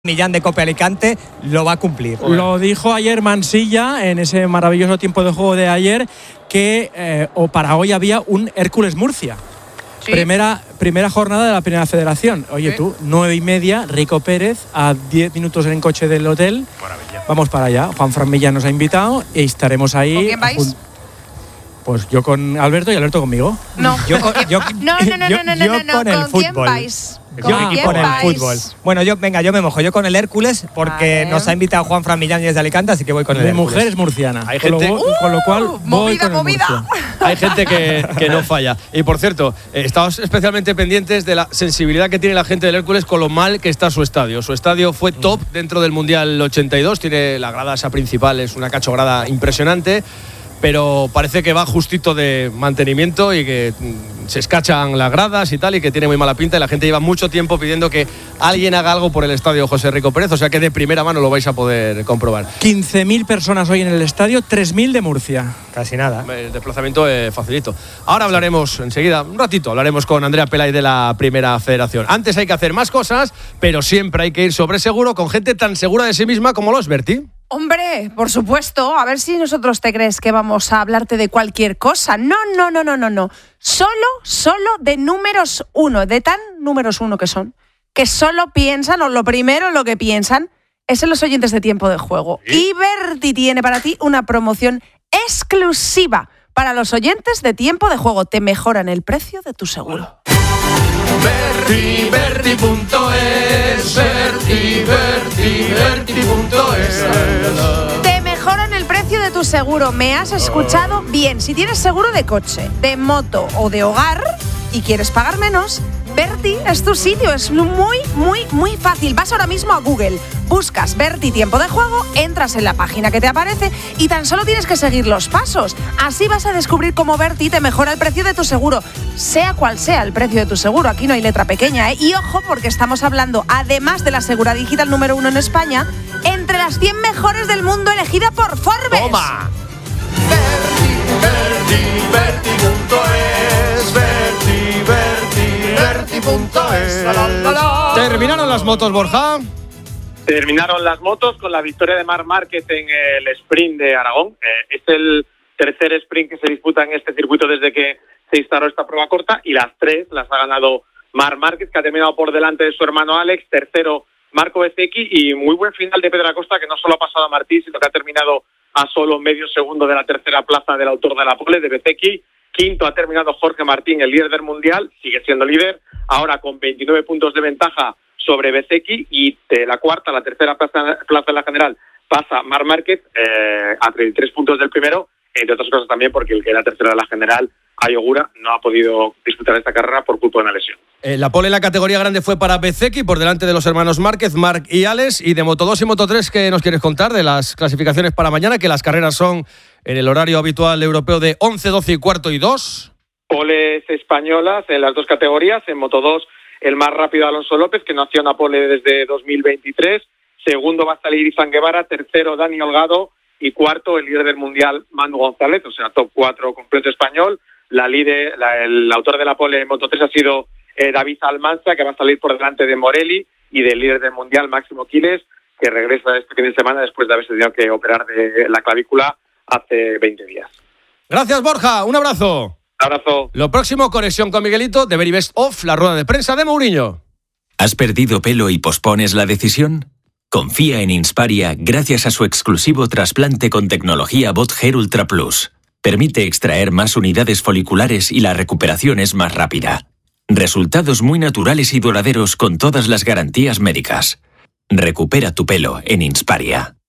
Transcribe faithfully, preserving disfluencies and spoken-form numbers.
Millán de Cope Alicante lo va a cumplir. Lo dijo ayer Mansilla en ese maravilloso tiempo de juego de ayer que eh, o para hoy había un Hércules Murcia. ¿Sí? Primera, primera jornada de la Primera Federación. Oye, ¿sí? Tú, nueve y media, Rico Pérez, a diez minutos en coche del hotel. Maravilla. Vamos para allá. Juan Fran Millán nos ha invitado y estaremos ahí. ¿Con quién vais? Pues yo con Alberto y Alberto conmigo. No, yo, con, yo, no, no, no, yo, no, no, yo no, no, con no. el ¿Con fútbol. quién vais? Yo con quién el vais? fútbol. Bueno, yo venga, yo me mojo. Yo con el Hércules porque vale. Nos ha invitado Juan Fran Millán desde Alicante, así que voy con el Mi Hércules. mujer es murciana. Hay gente, con, lo, uh, con lo cual voy movida, con el movida. Murcia. Hay gente que, que no falla. Y por cierto, eh, estamos especialmente pendientes de la sensibilidad que tiene la gente del Hércules con lo mal que está su estadio. Su estadio fue top dentro del Mundial ochenta y dos. Tiene la grada esa principal, es una cachograda impresionante. Pero parece que va justito de mantenimiento y que se escachan las gradas y tal, y que tiene muy mala pinta, y la gente lleva mucho tiempo pidiendo que alguien haga algo por el estadio José Rico Pérez, o sea que de primera mano lo vais a poder comprobar. quince mil personas hoy en el estadio, tres mil de Murcia. Casi nada. El desplazamiento es facilito. Ahora hablaremos enseguida, un ratito, hablaremos con Andrea Pelay de la Primera Federación. Antes hay que hacer más cosas, pero siempre hay que ir sobre seguro con gente tan segura de sí misma como lo es Berti. Hombre, por supuesto, a ver si nosotros te crees que vamos a hablarte de cualquier cosa. No, no, no, no, no, no. Solo, solo de números uno, de tan números uno que son, que solo piensan, o lo primero en lo que piensan, es en los oyentes de Tiempo de Juego. ¿Sí? Y Berti tiene para ti una promoción exclusiva para los oyentes de Tiempo de Juego. Te mejoran el precio de tu seguro. Berti, Berti punto es, Berti, Berti, Berti punto es. Te mejoran el precio de tu seguro. Me has escuchado bien. Si tienes seguro de coche, de moto o de hogar y quieres pagar menos, Berti es tu sitio. Es muy, muy, muy fácil. Vas ahora mismo a Google, buscas Berti Tiempo de Juego, entras en la página que te aparece y tan solo tienes que seguir los pasos. Así vas a descubrir cómo Berti te mejora el precio de tu seguro, sea cual sea el precio de tu seguro. Aquí no hay letra pequeña, ¿eh? Y ojo, porque estamos hablando, además de la Segura Digital número uno en España, entre las cien mejores del mundo elegida por Forbes. ¡Toma! Berti, Berti, Berti punto es, Berti, Berti, Berti punto es. ¿Terminaron las motos, Borja? Terminaron las motos con la victoria de Marc Márquez en el sprint de Aragón. Eh, es el tercer sprint que se disputa en este circuito desde que se instaló esta prueba corta, y las tres las ha ganado Marc Márquez, que ha terminado por delante de su hermano Alex, tercero Marco Bezzecchi, y muy buen final de Pedro Acosta, que no solo ha pasado a Martí, sino que ha terminado a solo medio segundo de la tercera plaza del autor de la pole, de Bezzecchi. Quinto ha terminado Jorge Martín, el líder del Mundial, sigue siendo líder, ahora con veintinueve puntos de ventaja sobre Bezzecchi, y de la cuarta a la tercera plaza, plaza de la general pasa Marc Márquez eh, a treinta y tres puntos del primero, entre otras cosas también porque el que era tercero de la general, Ayogura, no ha podido disputar esta carrera por culpa de una lesión. Eh, la pole en la categoría grande fue para Bezzecchi, por delante de los hermanos Márquez, Marc y Alex. Y de Moto dos y Moto tres, ¿qué nos quieres contar de las clasificaciones para mañana? Que las carreras son en el horario habitual europeo de once, doce y cuarto y dos. Poles españolas en las dos categorías. En Moto dos, el más rápido Alonso López, que no hacía una pole desde dos mil veintitrés. Segundo va a salir Izan Guevara, tercero Dani Holgado y cuarto el líder del Mundial, Manu González, o sea, top cuatro completo español. La líder, la, el autor de la pole en Moto tres ha sido eh, David Almanza, que va a salir por delante de Morelli y del líder del Mundial, Máximo Quiles, que regresa este fin de semana después de haberse tenido que operar de la clavícula hace veinte días. Gracias, Borja. Un abrazo. Un abrazo. Lo próximo, conexión con Miguelito, The Very Best Of, la rueda de prensa de Mourinho. ¿Has perdido pelo y pospones la decisión? Confía en Insparia gracias a su exclusivo trasplante con tecnología Bot Hair Ultra Plus. Permite extraer más unidades foliculares y la recuperación es más rápida. Resultados muy naturales y duraderos con todas las garantías médicas. Recupera tu pelo en Insparia.